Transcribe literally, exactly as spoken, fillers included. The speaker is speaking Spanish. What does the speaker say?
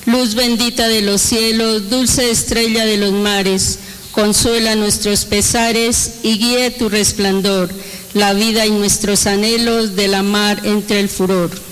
Luz bendita de los cielos, dulce estrella de los mares, consuela nuestros pesares y guíe tu resplandor, la vida y nuestros anhelos de la mar entre el furor.